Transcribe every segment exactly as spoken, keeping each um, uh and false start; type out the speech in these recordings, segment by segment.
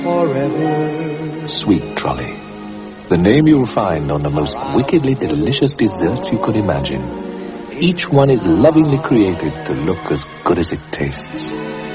forever. Sweet Trolley. The name you'll find on the most wickedly delicious desserts you could imagine. Each one is lovingly created to look as good as it tastes.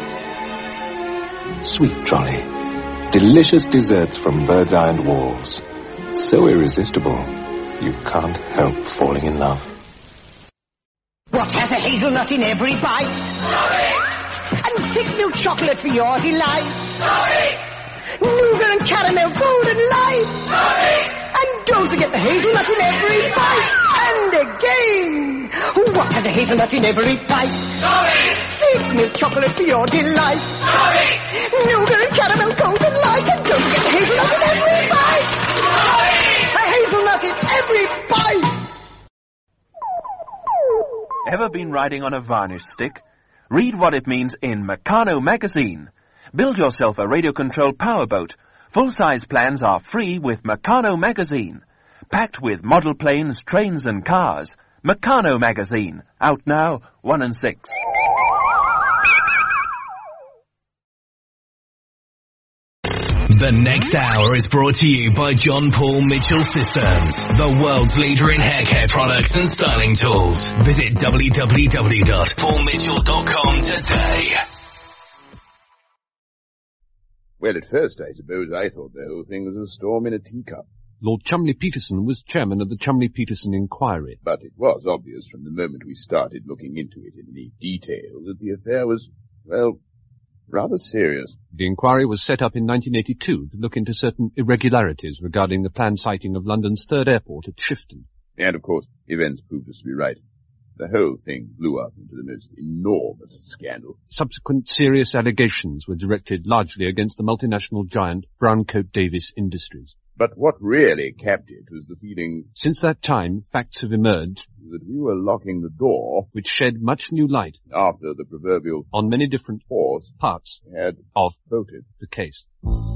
Sweet Trolley. Delicious desserts from Bird's Eye and Walls. So irresistible, you can't help falling in love. What has a hazelnut in every bite? Sorry! And thick milk chocolate for your delight? Sorry! Nougat and caramel golden light? Sorry! And don't forget the hazelnut in every bite. And again, what has a hazelnut in every bite? Sorry! Thick milk chocolate for your delight? Sorry! Nougat and caramel golden light. And don't forget the hazelnut in every bite. Sorry! A hazelnut in every bite. Ever been riding on a varnish stick? Read what it means in Meccano magazine. Build yourself a radio-controlled powerboat. Full-size plans are free with Meccano magazine. Packed with model planes, trains and cars. Meccano magazine. Out now, one and six. The next hour is brought to you by John Paul Mitchell Systems, the world's leader in hair care products and styling tools. Visit w w w dot paul mitchell dot com today. Well, at first, I suppose I thought the whole thing was a storm in a teacup. Lord Cholmondeley-Peterson was chairman of the Cholmondeley-Peterson Inquiry. But it was obvious from the moment we started looking into it in any detail that the affair was, well, rather serious. The inquiry was set up in nineteen eighty-two to look into certain irregularities regarding the planned siting of London's third airport at Shifton. And, of course, events proved us to be right. The whole thing blew up into the most enormous scandal. Subsequent serious allegations were directed largely against the multinational giant Browncoat Davis Industries. But what really capped it was the feeling... Since that time, facts have emerged that we were locking the door, which shed much new light after the proverbial on many different fourth parts had of voted the case.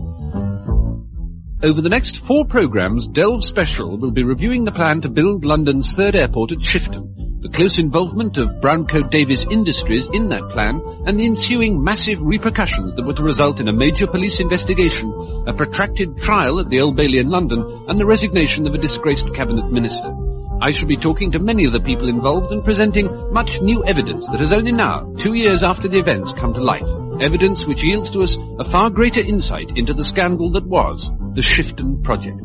Over the next four programmes, Delve Special will be reviewing the plan to build London's third airport at Shifton, the close involvement of Browncoat Davis Industries in that plan, and the ensuing massive repercussions that were to result in a major police investigation, a protracted trial at the Old Bailey in London, and the resignation of a disgraced cabinet minister. I shall be talking to many of the people involved and presenting much new evidence that has only now, two years after the events, come to light. Evidence which yields to us a far greater insight into the scandal that was the Shifton Project.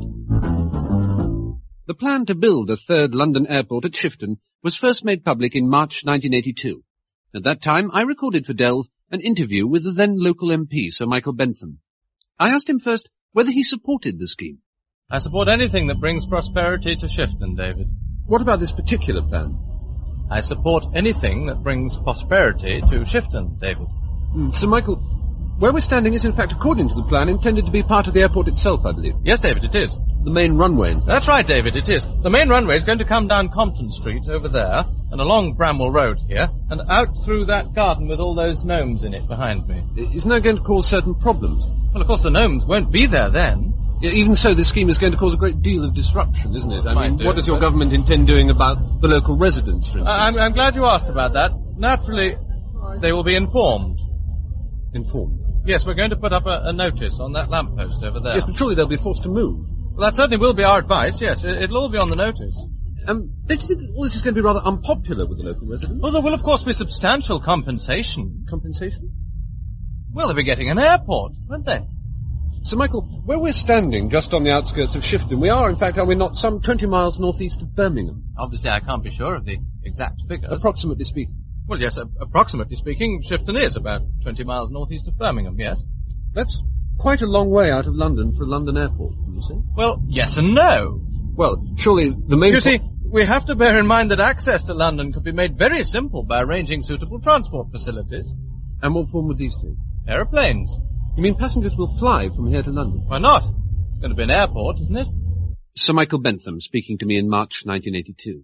The plan to build a third London airport at Shifton was first made public in March nineteen eighty-two. At that time, I recorded for Delve an interview with the then local M P, Sir Michael Bentham. I asked him first whether he supported the scheme. I support anything that brings prosperity to Shifton, David. What about this particular plan? I support anything that brings prosperity to Shifton, David. Mm, Sir Michael, where we're standing is in fact, according to the plan, intended to be part of the airport itself, I believe. Yes, David, it is. The main runway. That's right, David, it is. The main runway is going to come down Compton Street over there, and along Bramwell Road here, and out through that garden with all those gnomes in it behind me. Isn't that going to cause certain problems? Well, of course, the gnomes won't be there then. Yeah, even so, this scheme is going to cause a great deal of disruption, isn't it? I Might mean, do, what does your but... government intend doing about the local residents, for instance? Uh, I'm, I'm glad you asked about that. Naturally, they will be informed. Informed? Yes, we're going to put up a, a notice on that lamppost over there. Yes, but surely they'll be forced to move. Well, that certainly will be our advice, yes. It, it'll all be on the notice. Um, don't you think that all this is going to be rather unpopular with the local residents? Well, there will, of course, be substantial compensation. Compensation? Well, they'll be getting an airport, won't they? Sir Michael, where we're standing, just on the outskirts of Shifton, we are, in fact, are we not, some twenty miles northeast of Birmingham? Obviously, I can't be sure of the exact figures. Approximately speaking. Well, yes, uh, approximately speaking, Shifton is about twenty miles northeast of Birmingham, yes. That's quite a long way out of London for a London airport, wouldn't you say? Well, yes and no. Well, surely the main... You see, we have to bear in mind that access to London could be made very simple by arranging suitable transport facilities. And what form would these take? Aeroplanes. You mean passengers will fly from here to London? Why not? It's going to be an airport, isn't it? Sir Michael Bentham speaking to me in March nineteen eighty-two.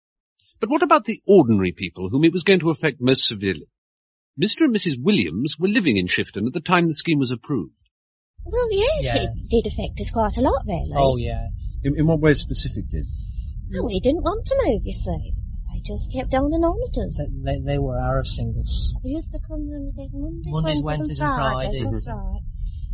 But what about the ordinary people whom it was going to affect most severely? Mister and Missus Williams were living in Shifton at the time the scheme was approved. Well, yes, yes. It did affect us quite a lot, really. Oh, yes. In, in what way specifically? Oh, we didn't want to move, you see. They just kept on and on at us. They, they were harassing us. They used to come and say Mondays, Mondays, Wednesdays, Wednesdays and and Fridays. Fridays. That's right.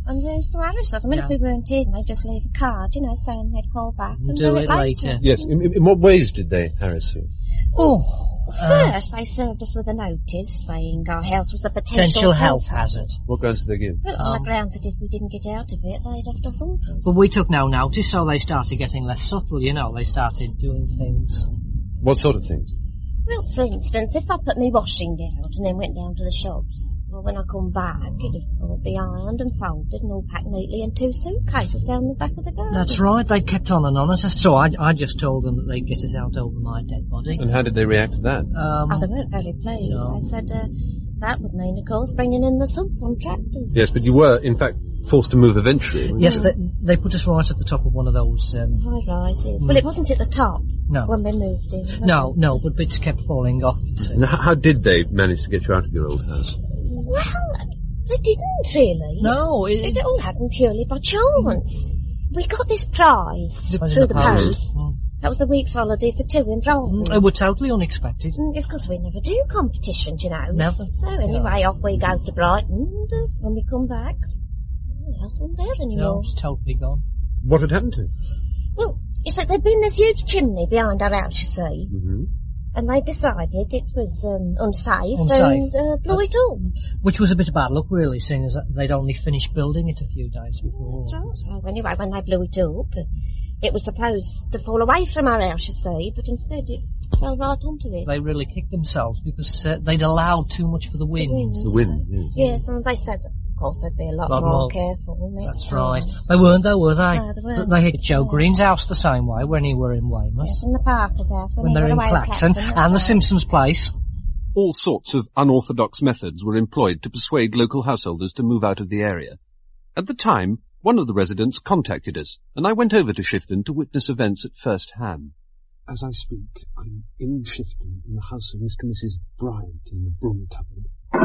And uh, Mister Harris, I mean, Yeah. if we weren't in, they'd just leave a card, you know, saying they'd call back and Do do, it later. Yes, in, in what ways did they harass you? Oh, uh, First, they served us with a notice saying our house was a potential, potential health hazard. What grounds did they give? Well, on Um, the grounds that if we didn't get out of it, they'd have to assault us. But we took no notice, so they started getting less subtle, you know. They started doing things. What sort of things? Well, for instance, if I put me washing out and then went down to the shops, well, when I come back, it'd all be ironed and folded and all packed neatly in two suitcases down the back of the garden. That's right, they kept on and on us. So I, I just told them that they'd get us out over my dead body. And how did they react to that? Um, Oh, they weren't very pleased. No. They said uh, that would mean, of course, bringing in the subcontractors. Yes, but you were, in fact, forced to move eventually. weren't you? yes, they, they put us right at the top of one of those... Um, High rises. Mm. Well, it wasn't at the top no, when we moved in. was no, it? no, but bits kept falling off. you see. And how, how did they manage to get you out of your old house? Well, they didn't really. No, it, It all happened purely by chance. We got this prize It was through in the the post. post. Mm. That was the week's holiday for two in Brighton. it was totally unexpected. Mm, It's because we never do competitions, you know. Never. So anyway, off we goes to Brighton, and uh, when we come back, the house wasn't there No, anymore. it's totally gone. What had happened to it? Well, it's that there'd been this huge chimney behind our house, you see, Mm-hmm. and they decided it was um, unsafe, Unsafe. and uh, blew it up. Which was a bit of bad luck, really, seeing as they'd only finished building it a few days before. That's right. So anyway, when they blew it up, uh, it was supposed to fall away from our house, you see, but instead it fell right onto it. They really kicked themselves because uh, they'd allowed too much for the wind. wind. The wind, yes. Yes, and they said, of course, they'd be a lot, Lot more, more. careful next That's time. right. They weren't, though, were they? No, they weren't. They hit Joe No. Green's house the same way when he were in Weymouth, Yes, in the Parker's house when, when they they're were in away at Clacton, Clacton, and that's the right. Simpsons place. All sorts of unorthodox methods were employed to persuade local householders to move out of the area. At the time, one of the residents contacted us, and I went over to Shifton to witness events at first hand. As I speak, I'm in Shifton, in the house of Mister and Missus Bryant in the broom cupboard.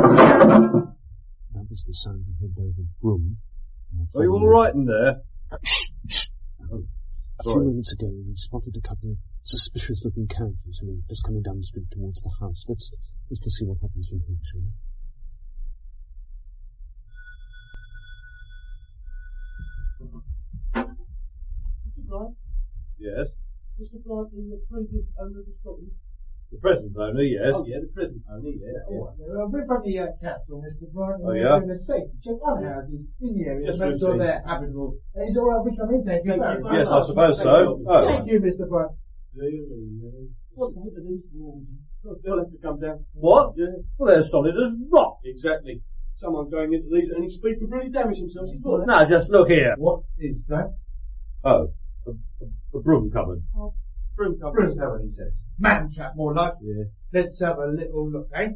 That was the sound we heard there of a broom. Are you all right in there? A few moments ago, we spotted a couple of suspicious-looking characters who were just coming down the street towards the house. Let's let's just see what happens from here, shall we? Yes. Mister Bryant, the previous owner of the property. The present owner, yes. Oh. Yeah, the present owner, yes. Yeah, Yeah. all right. Now, we're from the uh, council, Mister Bryant. Oh, and yeah? We're doing a safety check on houses in the area Just to make routine. sure they're habitable. Is it all right if we come in? Thank you. Thank very you. much. Yes, I suppose so. Oh. Thank you, Mister Bryant. What? They'll have to come down. What? Yeah. Well, they're solid as rock. Exactly. Someone going into these and his speaker really damaged himself. No, just look here. What is that? Oh, a, a, a broom cupboard. Oh. Broom cupboard. Broom cupboard, he says. Man trap, more like. Yeah. Let's have a little look, eh?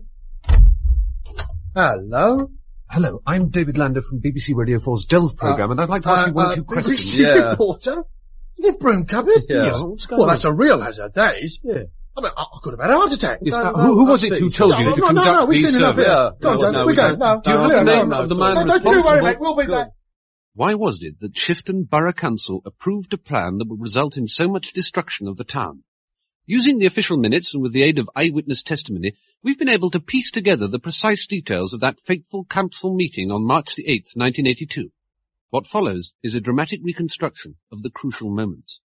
Hello? Hello, I'm David Lander from B B C Radio four's Delve programme, and I'd like to ask you one or two B B questions. C reporter? The broom cupboard? Yeah. Yes. What's going Well, on? that's a real hazard, that is. Yeah. I mean, I, I could have had a heart attack. Yes, now, who, who was it who told you no, to no, conduct no, no, we've these seen enough of surveys? this. Go on, John, no, we we go. don't. No, Do you no, have the no, name no, of the no, man no, responsible? don't you worry, mate, we'll be back. Why was it that Shifton Borough Council approved a plan that would result in so much destruction of the town? Using the official minutes and with the aid of eyewitness testimony, we've been able to piece together the precise details of that fateful council meeting on March the eighth, nineteen eighty-two. What follows is a dramatic reconstruction of the crucial moments.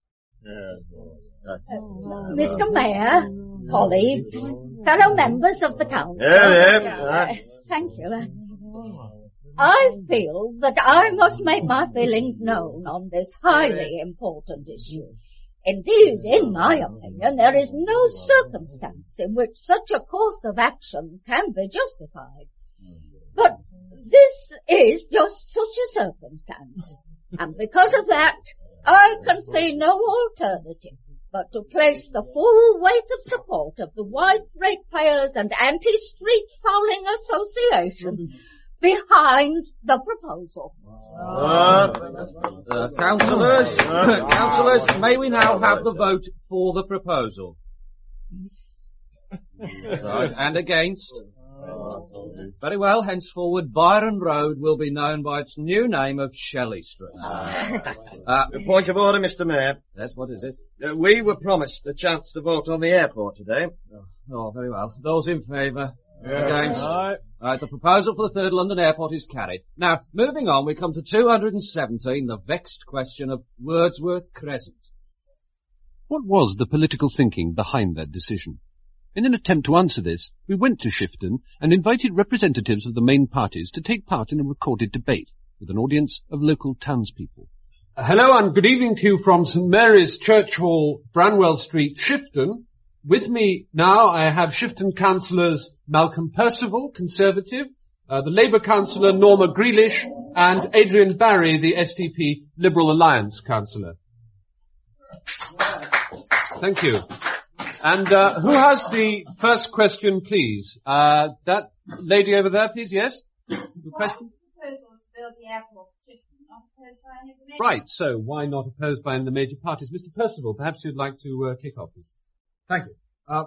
Mister Mayor, colleagues, fellow members of the council. Yeah, yeah. Thank you. I feel that I must make my feelings known on this highly important issue. Indeed, in my opinion, there is no circumstance in which such a course of action can be justified. But this is just such a circumstance, and because of that, I can see no alternative but to place the full weight of support of the White Ratepayers and Anti-Street Fouling Association behind the proposal. Uh, uh, councillors, councillors, may we now have the vote for the proposal? Right, and against? Very well, henceforward Byron Road will be known by its new name of Shelley Street. Uh, point of order, Mister Mayor. Yes, what is it? Uh, we were promised the chance to vote on the airport today. Oh, very well. Those in favour? Yeah. Against? Aye. Right, the proposal for the third London airport is carried. Now, moving on, we come to two hundred seventeen, the vexed question of Wordsworth Crescent. What was the political thinking behind that decision? In an attempt to answer this, we went to Shifton and invited representatives of the main parties to take part in a recorded debate with an audience of local townspeople. Uh, hello and good evening to you from St Mary's Church Hall, Branwell Street, Shifton. With me now I have Shifton councillors Malcolm Percival, Conservative, uh, the Labour councillor Norma Grealish, and Adrian Barry, the S D P Liberal Alliance councillor. Thank you. And uh, who has the first question, please? Uh, that lady over there, please, yes? The question? Right, so why not opposed by any of the major parties? Mister Percival, perhaps you'd like to uh, kick off. Thank you. Uh,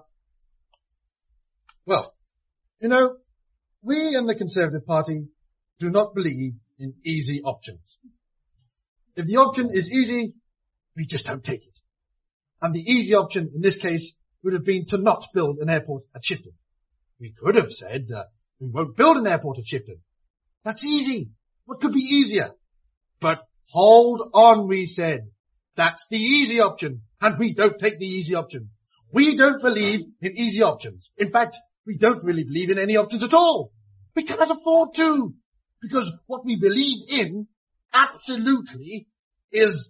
well, you know, we in the Conservative Party do not believe in easy options. If the option is easy, we just don't take it. And the easy option in this case would have been to not build an airport at Shifton. We could have said, uh, we won't build an airport at Shifton. That's easy. What could be easier? But hold on, we said. That's the easy option, and we don't take the easy option. We don't believe in easy options. In fact, we don't really believe in any options at all. We cannot afford to, because what we believe in, absolutely, is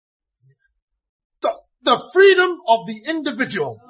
the, the freedom of the individual.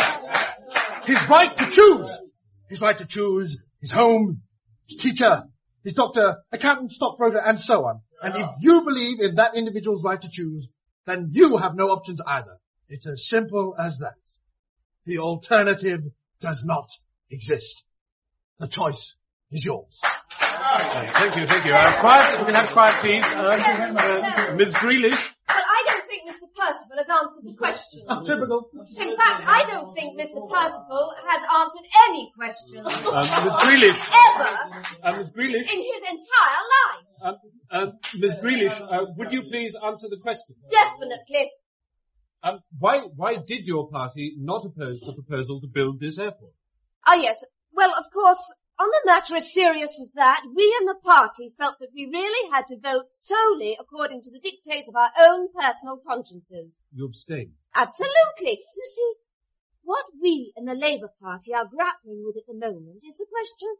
His right to choose. His right to choose his home, his teacher, his doctor, accountant, stockbroker, and so on. And if you believe in that individual's right to choose, then you have no options either. It's as simple as that. The alternative does not exist. The choice is yours. Thank you, thank you. Uh, quiet, we can have quiet, please. Uh, uh, Miz Grealish. Well, I don't think Mister Percival has answered the question. Oh, typical. In fact, I don't think Mister Percival has answered any questions. Um, Miz Grealish. Ever. Uh, Miz Grealish. In his entire life. Um, um, Miz Grealish, uh, would you please answer the question? Definitely. Um, why, why did your party not oppose the proposal to build this airport? Ah, yes. Well, of course, on the matter as serious as that, we in the party felt that we really had to vote solely according to the dictates of our own personal consciences. You abstained? Absolutely. You see, what we in the Labour Party are grappling with at the moment is the question,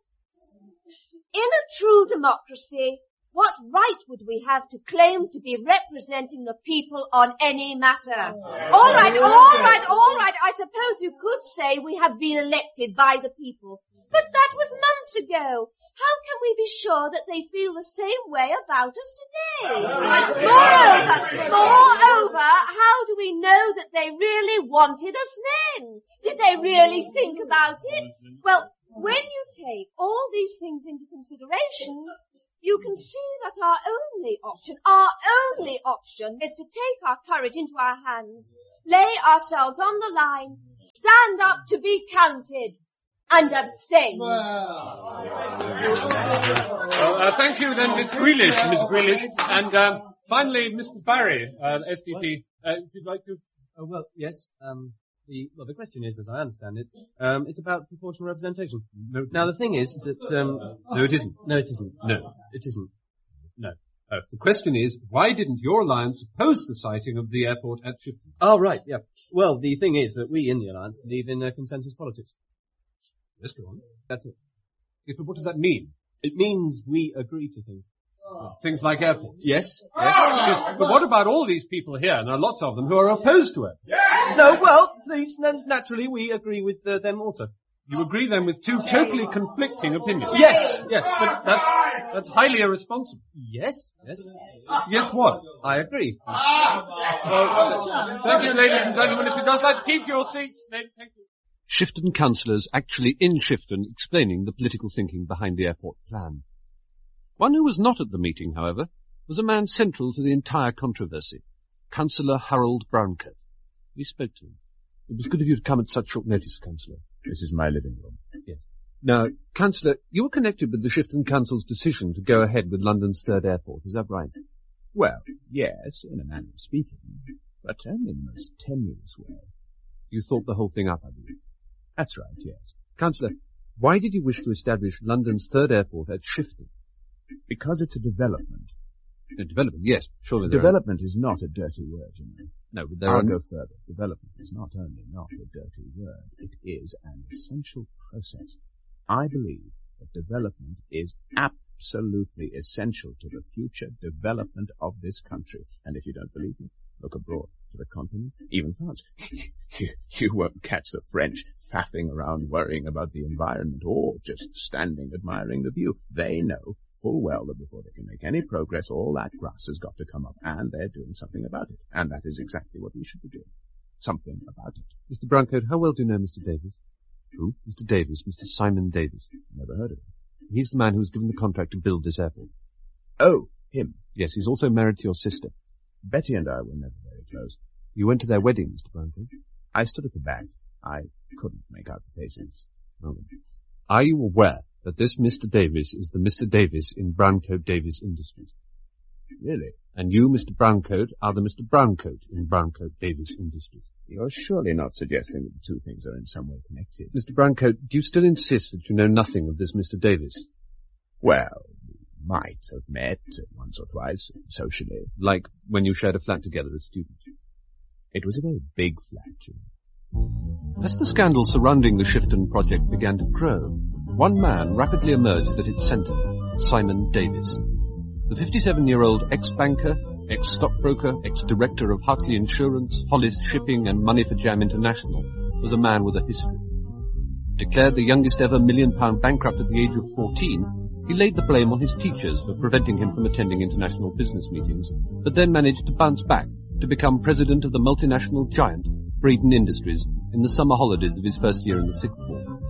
in a true democracy, what right would we have to claim to be representing the people on any matter? All right, all right, all right. I suppose you could say we have been elected by the people. But that was months ago. How can we be sure that they feel the same way about us today? Moreover, moreover, how do we know that they really wanted us then? Did they really think about it? Well, when you take all these things into consideration, you can see that our only option, our only option is to take our courage into our hands, lay ourselves on the line, stand up to be counted, and abstain. Well, uh, thank you then, Miss Grealish, Miss Grealish. And um, finally, Mister Barry, uh, S D P, uh, if you'd like to... Oh, well, yes. Um, the, well, the question is, as I understand it, um, it's about proportional representation. No, now, the thing is that... Um, no, it isn't. No, it isn't. No. It isn't. No. Uh, the question is, why didn't your alliance oppose the siting of the airport at Shifton? Oh, right, yeah. Well, the thing is that we in the alliance believe in uh, consensus politics. Yes, go on. That's it. Yes, but what does that mean? It means we agree to things. Oh. Things like airports? Yes. Yes. Yes. But what about all these people here, and there are lots of them, who are opposed to it? Yes. No, well, please, no, naturally, we agree with uh, them also. You agree then with two totally conflicting opinions? Yes, yes. But that's, that's highly irresponsible. Yes, yes. Yes, what? I agree. Well, thank you, ladies and gentlemen. If you'd just like to keep your seats, then thank you. Shifton councillors actually in Shifton explaining the political thinking behind the airport plan. One who was not at the meeting, however, was a man central to the entire controversy, Councillor Harold Browncoat. We spoke to him. It was good of you to come at such short notice, Councillor. This is my living room. Yes. Now, Councillor, you were connected with the Shifton Council's decision to go ahead with London's third airport, is that right? Well, yes, in a manner of speaking, but only in the most tenuous way. You thought the whole thing up, I believe. That's right, yes. Councillor, Why did you wish to establish London's third airport at Shifton? Because it's a development. A development, yes, surely there Development are... is not a dirty word, you know. No, but there I'll are... go further. Development is not only not a dirty word, it is an essential process. I believe that development is absolutely essential to the future development of this country. And if you don't believe me, look abroad, to the continent, even France. you, you won't catch the French faffing around worrying about the environment or just standing admiring the view. They know full well that before they can make any progress, all that grass has got to come up, and they're doing something about it. And that is exactly what we should be doing. Something about it. Mister Browncoat, how well do you know Mister Davis? Who? Mister Davis, Mister Simon Davis. Never heard of him. He's the man who was given the contract to build this airport. Oh, him. Yes, he's also married to your sister. Betty and I were never very close. You went to their wedding, Mister Browncoat? I stood at the back. I couldn't make out the faces. Well, then. Are you aware that this Mister Davis is the Mister Davis in Browncoat Davis Industries? Really? And you, Mister Browncoat, are the Mister Browncoat in Browncoat Davis Industries. You're surely not suggesting that the two things are in some way connected. Mister Browncoat, do you still insist that you know nothing of this Mister Davis? Well, we might have met once or twice, socially. Like when you shared a flat together as students? It was a very big flat, you know. As the scandal surrounding the Shifton project began to grow, one man rapidly emerged at its centre, Simon Davis. The fifty-seven-year-old ex-banker, ex-stockbroker, ex-director of Hartley Insurance, Hollis Shipping and Money for Jam International was a man with a history. Declared the youngest ever million-pound bankrupt at the age of fourteen, he laid the blame on his teachers for preventing him from attending international business meetings, but then managed to bounce back to become president of the multinational giant, Breeden Industries, in the summer holidays of his first year in the sixth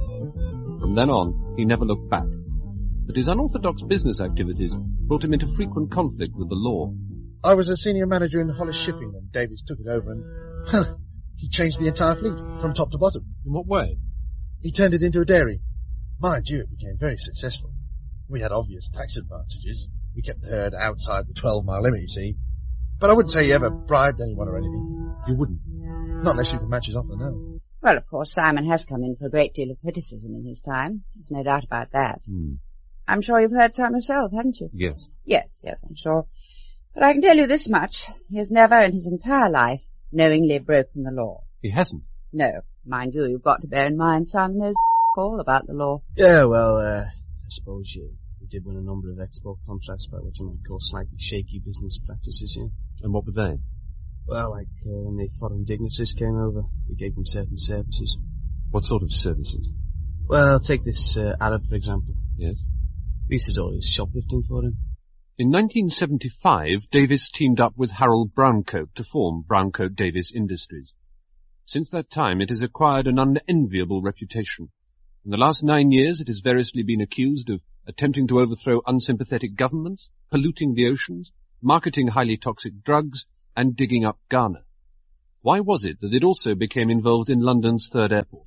form. From then on, he never looked back. But his unorthodox business activities brought him into frequent conflict with the law. I was a senior manager in Hollis Shipping when Davis took it over, and he changed the entire fleet from top to bottom. In what way? He turned it into a dairy. Mind you, it became very successful. We had obvious tax advantages. We kept the herd outside the twelve-mile limit, you see. But I wouldn't say he ever bribed anyone or anything. You wouldn't? Not unless you can match his offer now. Well, of course, Simon has come in for a great deal of criticism in his time. There's no doubt about that. Hmm. I'm sure you've heard some yourself, haven't you? Yes. Yes, yes, I'm sure. But I can tell you this much. He has never in his entire life knowingly broken the law. He hasn't? No. Mind you, you've got to bear in mind Simon knows all about the law. Yeah, well, uh, I suppose you, you did win a number of export contracts by what you might call slightly shaky business practices, yeah? And what were they? Well, like uh, when the foreign dignitaries came over, we gave them certain services. What sort of services? Well, take this uh, Arab, for example. Yes? We used to do all his shoplifting for him. In nineteen seventy-five, Davis teamed up with Harold Browncoat to form Browncoat Davis Industries. Since that time, it has acquired an unenviable reputation. In the last nine years, it has variously been accused of attempting to overthrow unsympathetic governments, polluting the oceans, marketing highly toxic drugs, and digging up Ghana. Why was it that it also became involved in London's third airport?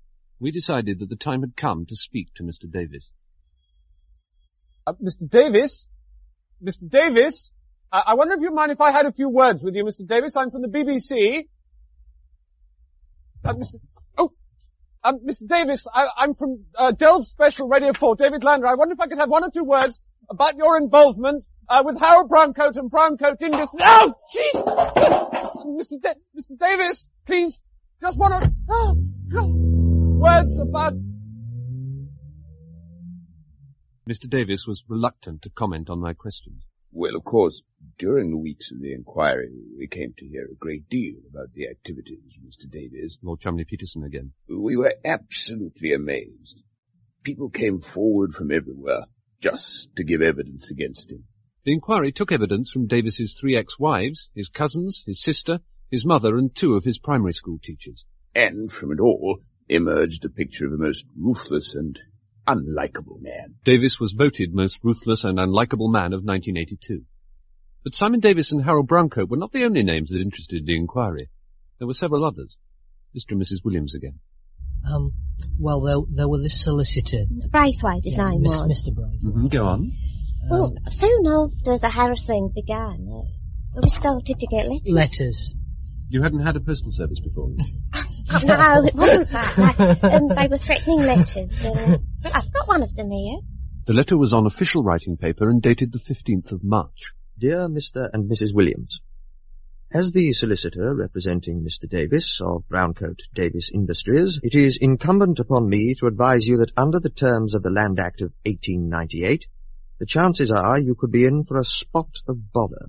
We decided that the time had come to speak to Mister Davis. Uh, Mister Davis? Mister Davis? I-, I wonder if you'd mind if I had a few words with you, Mister Davis. I'm from the B B C. Uh, Mister Oh! Um, Mister Davis, I- I'm from uh, Delve Special Radio four, David Lander. I wonder if I could have one or two words about your involvement uh, with Harold Browncoat and Browncoat Industries. Oh, jeez! Mister Da- Mister Davis, please, just one or... Oh, God. Words about... Mister Davis was reluctant to comment on my questions. Well, of course, during the weeks of the inquiry, we came to hear a great deal about the activities of Mister Davis. Lord Cholmondeley Peterson again. We were absolutely amazed. People came forward from everywhere just to give evidence against him. The inquiry took evidence from Davis's three ex-wives, his cousins, his sister, his mother, and two of his primary school teachers. And from it all emerged a picture of a most ruthless and unlikable man. Davis was voted most ruthless and unlikable man of nineteen eighty-two. But Simon Davis and Harold Browncoat were not the only names that interested the inquiry. There were several others. Mister and Missus Williams again. Um, well, there, there were this solicitor. Braithwaite, his yeah, name Miss, was. Mister Braithwaite. Mm-hmm, go on. Well, Um, soon after the harassing began, uh, we started to get letters. letters. You hadn't had a postal service before? No, it wasn't that. Like, um, they were threatening letters. Uh, I've got one of them here. The letter was on official writing paper and dated the fifteenth of March. Dear Mister and Missus Williams, as the solicitor representing Mister Davis of Browncoat Davis Industries, it is incumbent upon me to advise you that under the terms of the Land Act of eighteen ninety-eight, the chances are you could be in for a spot of bother.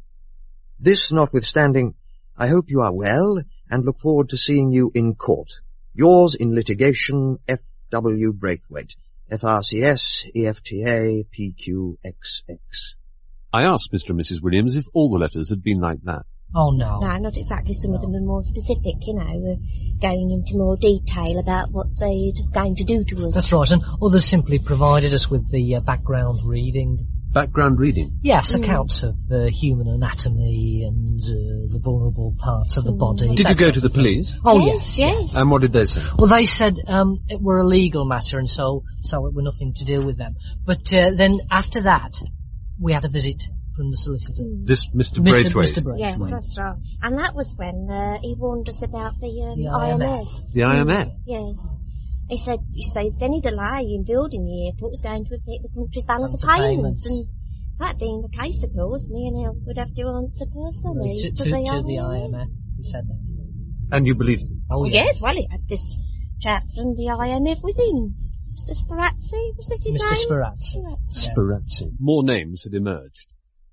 This notwithstanding, I hope you are well and look forward to seeing you in court. Yours in litigation, F W Braithwaite, F R C S, E F T A, P Q X X. I asked Mister and Missus Williams if all the letters had been like that. Oh, no. No, not exactly. Some of them are more specific, you know, uh, going into more detail about what they're going to do to us. That's right, and others simply provided us with the uh, background reading. Background reading? Yes, Mm. accounts of uh, human anatomy and uh, the vulnerable parts of the body. Did you go to the police? Oh, Yes, yes. yes. And what did they say? Well, they said um, it were a legal matter, and so so it were nothing to do with them. But uh, then after that, we had a visit from the solicitor. This Mister Mister Braithwaite? Mister Braithwaite. Yes, that's right. And that was when uh, he warned us about the, um, The I M F. The I M F? Yes. He said, he said if any delay in building the airport was going to affect the country's balance of Balance of payments. payments. And that being the case, of course, me and Elf would have to answer personally to, to, to, the, to the I I M F. M F. He said that. And you believed him? Oh, Well, yes. yes, well, he had this chap from the I M F with him. Mister Sparazzi, was that his Mister name? Sparazzi. Sparazzi. Sparazzi. More names had emerged.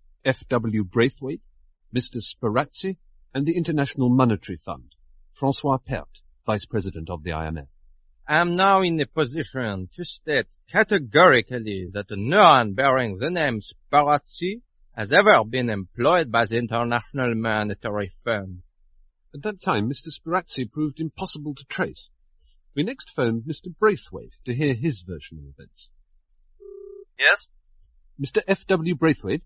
F W Braithwaite, Mister Sparazzi, and the International Monetary Fund, Francois Pert, Vice President of the I M F. I am now in a position to state categorically that no one bearing the name Sparazzi has ever been employed by the International Monetary Fund. At that time, Mister Sparazzi proved impossible to trace. We next phoned Mister Braithwaite to hear his version of events. Yes? Mister F W Braithwaite?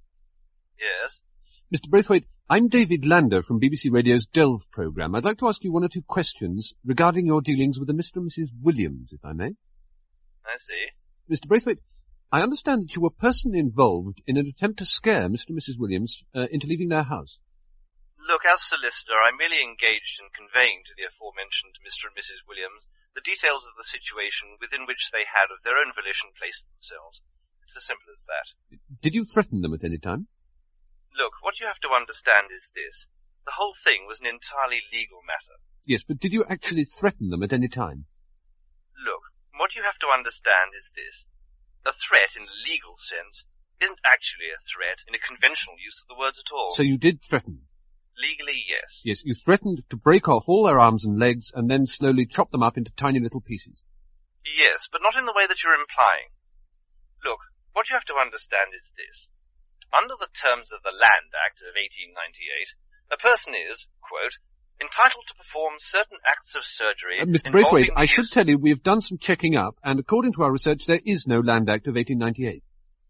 Yes? Mister Braithwaite, I'm David Lander from B B C Radio's Delve programme. I'd like to ask you one or two questions regarding your dealings with a Mister and Missus Williams, if I may. I see. Mister Braithwaite, I understand that you were personally involved in an attempt to scare Mister and Missus Williams uh, into leaving their house. Look, as solicitor, I'm merely engaged in conveying to the aforementioned Mister and Missus Williams the details of the situation within which they had of their own volition placed themselves. It's as simple as that. Did you threaten them at any time? Look, what you have to understand is this. The whole thing was an entirely legal matter. Yes, but did you actually threaten them at any time? Look, what you have to understand is this. A threat in a legal sense isn't actually a threat in a conventional use of the words at all. So you did threaten them? Legally, yes. Yes, you threatened to break off all their arms and legs and then slowly chop them up into tiny little pieces. Yes, but not in the way that you're implying. Look, what you have to understand is this. Under the terms of the Land Act of eighteen ninety-eight, a person is, quote, entitled to perform certain acts of surgery... Uh, Mister involving Braithwaite, I the should use- tell you we have done some checking up, and according to our research, there is no Land Act of eighteen ninety-eight.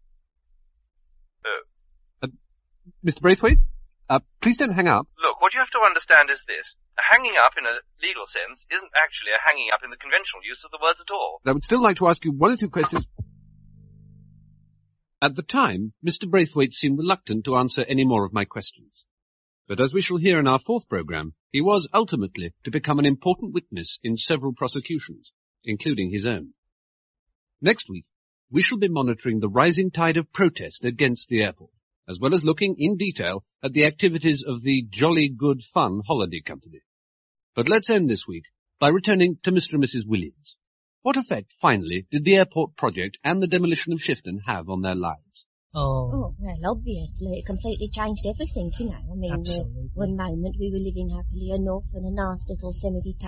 Oh. Uh, Mister Braithwaite, uh, please don't hang up. Look, what you have to understand is this. A hanging up in a legal sense isn't actually a hanging up in the conventional use of the words at all. I would still like to ask you one or two questions. At the time, Mister Braithwaite seemed reluctant to answer any more of my questions. But as we shall hear in our fourth programme, he was ultimately to become an important witness in several prosecutions, including his own. Next week, we shall be monitoring the rising tide of protest against the airport, as well as looking in detail at the activities of the Jolly Good Fun Holiday Company. But let's end this week by returning to Mister and Missus Williams. What effect, finally, did the airport project and the demolition of Shifton have on their lives? Oh. Oh, well, obviously, it completely changed everything, you know. I mean, uh, Absolutely. one moment we were living happily enough in a nice little semi-detached